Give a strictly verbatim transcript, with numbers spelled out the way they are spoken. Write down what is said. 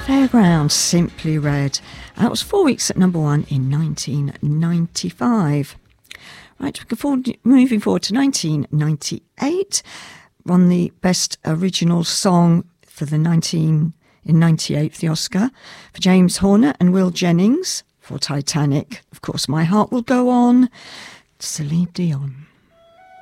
Fairground, Simply Red. That was four weeks at number one in nineteen ninety-five. Right, we're forward, moving forward to nineteen ninety-eight. Won the Best Original Song for the nineteen in ninety-eight for the Oscar for James Horner and Will Jennings for Titanic. Of course, My Heart Will Go On. Celine Dion.